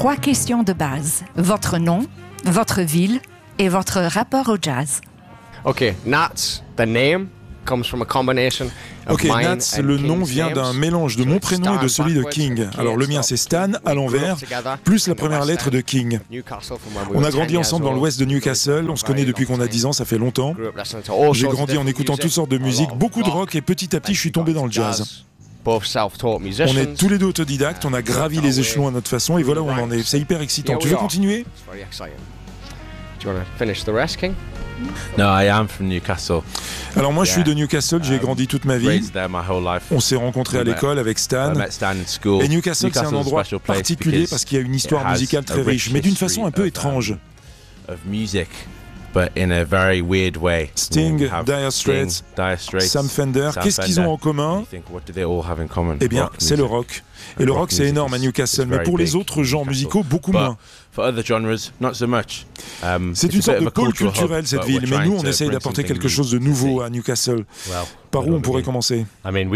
3 questions de base. Votre nom, votre ville et votre rapport au jazz. Okay, Nats, the name comes from a combination of Ok, mine Nats, and le King's nom vient names. d'un mélange de mon prénom et de celui de King. Alors le mien c'est Stan à l'envers, plus la première lettre de King. On a grandi ensemble dans l'ouest de Newcastle, on se connaît depuis qu'on a 10 ans, ça fait longtemps. J'ai grandi en écoutant toutes sortes de musique, beaucoup de rock et petit à petit je suis tombé dans le jazz. On est tous les deux autodidactes, on a gravi les échelons à notre façon et voilà où on en est. C'est hyper excitant. Tu veux continuer? Do you want to finish the rest, King? No, I am from Newcastle. Alors moi je suis de Newcastle, j'ai grandi toute ma vie. Raised there my whole life. On s'est rencontrés à l'école avec Stan. I met Stan in school. Et Newcastle c'est un Newcastle's a endroit special place particulier because parce qu'il y a une histoire it has musicale très a riche, rich mais d'une façon history un peu of, étrange. Of music, but in a very weird way. Sting, You have Dire Sting, Straits, Dire Straits, Sam Fender, Sam qu'est-ce qu'ils ont en commun? You think, what do they all have in common? Eh bien, Rock c'est le music. rock. Et le rock, c'est énorme à Newcastle, mais pour les autres genres musicaux, beaucoup moins. For other genres, not so much. C'est une sorte de pôle culturel, cette ville, mais nous, on essaye d'apporter quelque chose de nouveau à Newcastle. Par où on pourrait commencer?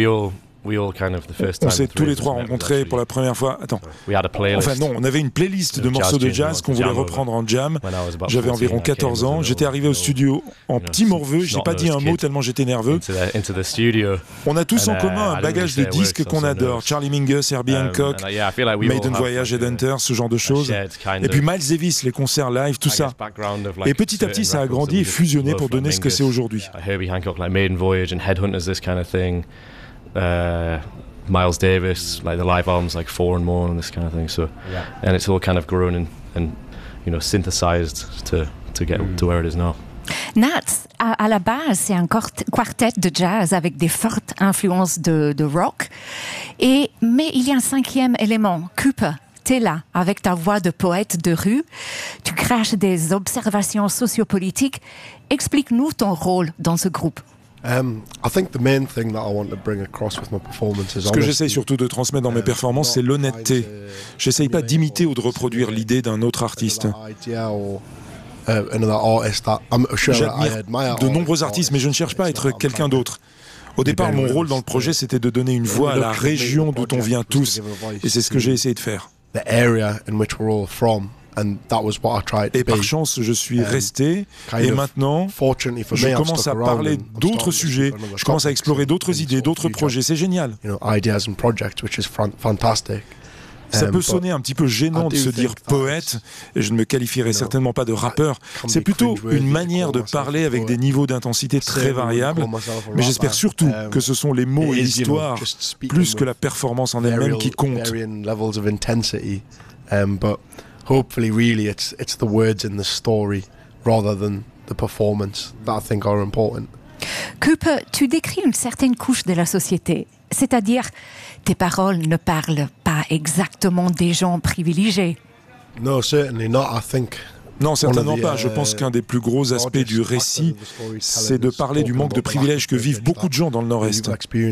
On s'est tous les trois rencontrés pour la première fois. Attends. Enfin non, on avait une playlist de morceaux de jazz qu'on voulait reprendre en jam. J'avais environ 14 ans. J'étais arrivé au studio en petit morveux. J'ai pas dit un mot tellement j'étais nerveux. On a tous en commun un bagage de disques qu'on adore. Charlie Mingus, Herbie Hancock, Maiden Voyage, Headhunter, ce genre de choses. Et puis Miles Davis, les concerts live, tout ça. Et petit à petit, ça a grandi et fusionné pour donner ce que c'est aujourd'hui. Herbie Hancock, like Maiden Voyage and Headhunters, this kind of thing. Miles Davis, like the live albums like Four and More and this kind of thing. So, and it's all kind of grown and you know synthesized to get to where it is now. Nats, à la base, c'est un quartet de jazz avec des fortes influences de rock. Mais il y a un 5e élément, Cooper. T'es là, avec ta voix de poète de rue. Tu craches des observations sociopolitiques. Explique-nous ton rôle dans ce groupe. Ce que j'essaye surtout de transmettre dans mes performances, c'est l'honnêteté. J'essaye pas d'imiter ou de reproduire l'idée d'un autre artiste. J'admire de nombreux artistes, mais je ne cherche pas à être quelqu'un d'autre. Au départ, mon rôle dans le projet, c'était de donner une voix à la région d'où on vient tous. Et c'est ce que j'ai essayé de faire. Et par chance, je suis resté, et maintenant, je commence à parler d'autres sujets, je commence à explorer d'autres idées, d'autres projets, c'est génial. Ça peut sonner un petit peu gênant de se dire poète, et je ne me qualifierais certainement pas de rappeur. C'est plutôt une manière de parler avec des niveaux d'intensité très variables, mais j'espère surtout que ce sont les mots et l'histoire, plus que la performance en elle-même qui comptent. Hopefully, really, it's the words in the story rather than the performance that I think are important. Cooper, tu décris une certaine couche de la société, c'est-à-dire tes paroles ne parlent pas exactement des gens privilégiés. No, certainly not. I think. Non, certainement pas. Je pense qu'un des plus gros aspects du récit, c'est de parler du manque de privilèges que vivent beaucoup de gens dans le Nord-Est.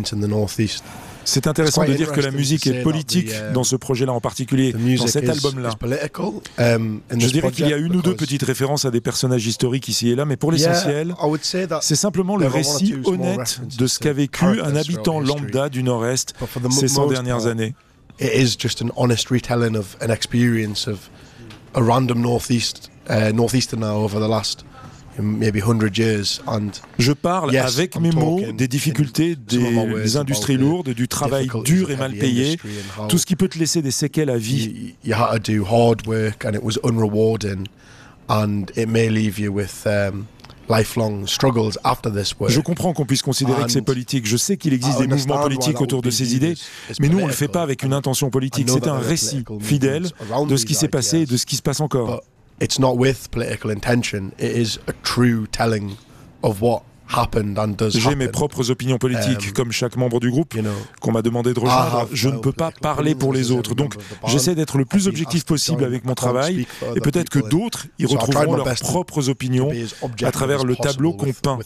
C'est intéressant de dire que la musique est politique dans ce projet-là en particulier, dans cet album-là. Je dirais qu'il y a une ou deux petites références à des personnages historiques ici et là, mais pour l'essentiel, c'est simplement le récit honnête de ce qu'a vécu un habitant lambda du Nord-Est ces 100 dernières années. It is just an honest retelling of an experience of a random northeasterner over the last maybe 100 years. And je parle avec mes mots des difficultés des industries lourdes, du travail dur et mal payé, tout ce qui peut te laisser des séquelles à vie. You had to do hard work and it was unrewarding and it may leave you with lifelong struggles after this work. Je comprends qu'on puisse considérer que c'est politique. Je sais qu'il existe des mouvements politiques autour de ces idées, mais nous on le fait pas avec une intention politique. C'est un récit fidèle de ce qui s'est passé et de ce qui se passe encore. It's not with political intention. It is a true telling of what happened and does happen. J'ai mes propres opinions politiques, comme chaque membre du groupe qu'on m'a demandé de rejoindre. Je ne peux pas parler pour les autres, donc j'essaie d'être le plus objectif possible avec mon travail, et peut-être que d'autres y retrouveront leurs propres opinions à travers le tableau qu'on peint.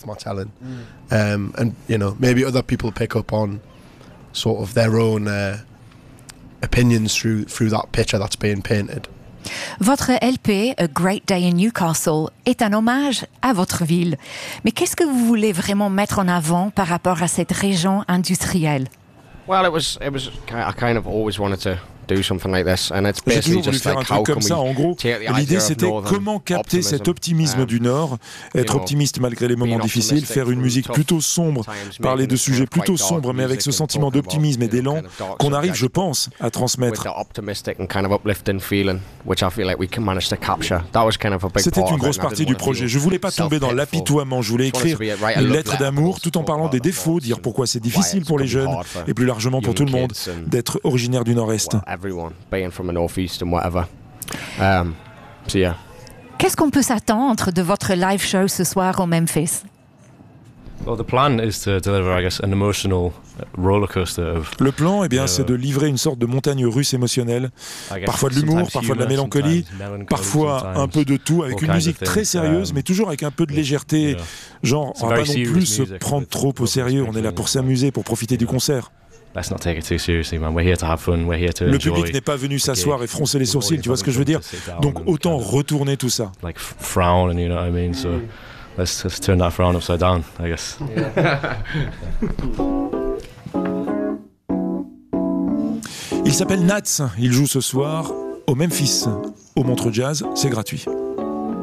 And maybe other people pick up on sort of their own opinions through that picture that's being painted. Votre LP, A Great Day in Newcastle, est un hommage à votre ville. Mais qu'est-ce que vous voulez vraiment mettre en avant par rapport à cette région industrielle? Well, it was. I kind of always wanted to do something like this, and it's J'ai basically toujours voulu just faire un like how truc comme can ça. we En gros, take the idea l'idée of c'était northern comment capter cet optimisme du Nord, être optimiste malgré les moments difficiles, faire une musique plutôt sombre, parler de sujets plutôt sombres, mais avec ce sentiment d'optimisme et d'élan qu'on arrive, je pense, à transmettre. C'était une grosse partie du projet. Je voulais pas tomber dans l'apitoiement, je voulais écrire une lettre d'amour tout en parlant des défauts, dire pourquoi c'est difficile pour les jeunes et plus largement pour tout le monde d'être originaire du Nord-Est. Qu'est-ce qu'on peut s'attendre de votre live show ce soir au Memphis? Well, the plan is to deliver, I guess, an emotional roller coaster of. Le plan, eh bien, c'est de livrer une sorte de montagne russe émotionnelle, parfois de l'humour, parfois de la mélancolie, parfois un peu de tout, avec une musique très sérieuse, mais toujours avec un peu de légèreté. Genre, on va pas non plus se prendre trop au sérieux. On est là pour s'amuser, pour profiter du concert. Let's not take it too seriously, man. We're here to have fun. We're here to Le enjoy. public n'est pas venu s'asseoir et froncer les sourcils, tu vois ce que je veux dire? Donc autant retourner tout ça. Like frown, and you know what I mean. So let's turn that frown upside down, I guess. Il s'appelle Nats. Il joue ce soir au Memphis, au Montreux Jazz. C'est gratuit.